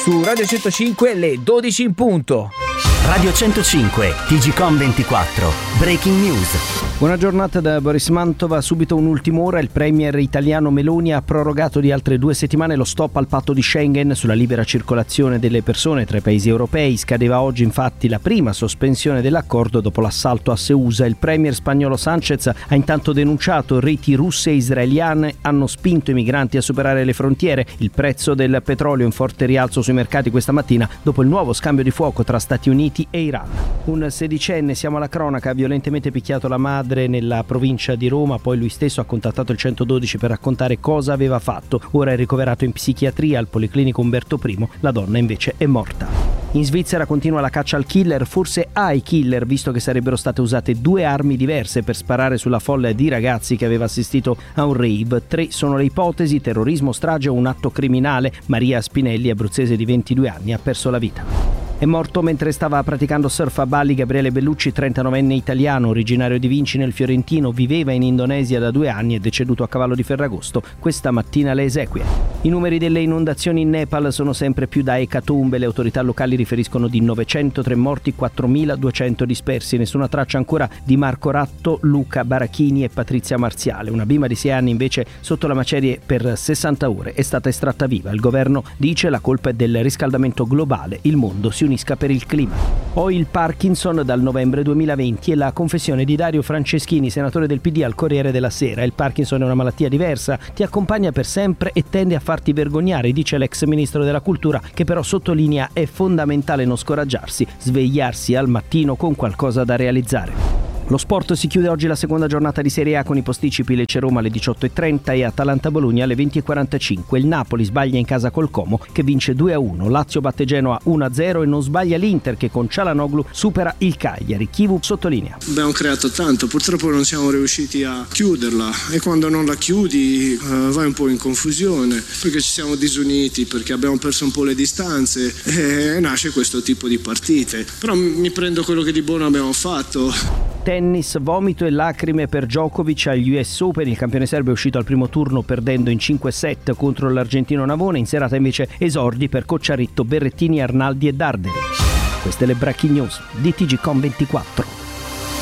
Su Radio 105 le 12 in punto. Radio 105, TGcom 24, Breaking News. Buona giornata da Boris Mantova. Subito un'ultima ora, il premier italiano Meloni ha prorogato di altre 2 settimane lo stop al patto di Schengen sulla libera circolazione delle persone tra i paesi europei. Scadeva oggi infatti la prima sospensione dell'accordo dopo l'assalto a Seusa. Il premier spagnolo Sánchez ha intanto denunciato reti russe e israeliane hanno spinto i migranti a superare le frontiere. Il prezzo del petrolio in forte rialzo sui mercati questa mattina dopo il nuovo scambio di fuoco tra Stati Uniti e Iran. Un sedicenne, siamo alla cronaca, ha violentemente picchiato la madre nella provincia di Roma, poi lui stesso ha contattato il 112 per raccontare cosa aveva fatto. Ora è ricoverato in psichiatria al Policlinico Umberto I, la donna invece è morta. In Svizzera continua la caccia al killer, forse ai killer, visto che sarebbero state usate 2 armi diverse per sparare sulla folla di ragazzi che aveva assistito a un rave. 3 sono le ipotesi: terrorismo, strage o un atto criminale. Maria Spinelli, abruzzese di 22 anni, ha perso la vita. È morto mentre stava praticando surf a Bali Gabriele Bellucci, 39enne italiano, originario di Vinci nel Fiorentino, viveva in Indonesia da 2 anni e deceduto a cavallo di Ferragosto. Questa mattina le esequie. I numeri delle inondazioni in Nepal sono sempre più da ecatombe. Le autorità locali riferiscono di 903 morti, 4.200 dispersi. Nessuna traccia ancora di Marco Ratto, Luca Barachini e Patrizia Marziale. Una bimba di 6 anni invece sotto la macerie per 60 ore è stata estratta viva. Il governo dice la colpa è del riscaldamento globale. Il mondo si unisca per il clima. Ho il Parkinson dal novembre 2020 e la confessione di Dario Franceschini, senatore del PD, al Corriere della Sera. Il Parkinson è una malattia diversa, ti accompagna per sempre e tende a farti vergognare, dice l'ex ministro della Cultura, che però sottolinea è fondamentale non scoraggiarsi, svegliarsi al mattino con qualcosa da realizzare. Lo sport: si chiude oggi la seconda giornata di Serie A con i posticipi Lecce-Roma alle 18.30 e Atalanta-Bologna alle 20.45. Il Napoli sbaglia in casa col Como che vince 2-1. Lazio batte Genoa 1-0 e non sbaglia l'Inter che con Çalhanoğlu supera il Cagliari. Chivu sottolinea: abbiamo creato tanto, purtroppo non siamo riusciti a chiuderla e quando non la chiudi vai un po' in confusione perché ci siamo disuniti, perché abbiamo perso un po' le distanze e nasce questo tipo di partite. Però mi prendo quello che di buono abbiamo fatto. Tennis: vomito e lacrime per Djokovic agli US Open. Il campione serbo è uscito al primo turno perdendo in 5 set contro l'argentino Navone. In serata invece esordi per Cocciaritto, Berrettini, Arnaldi e Darderi. Queste le Breaking News di TGcom 24.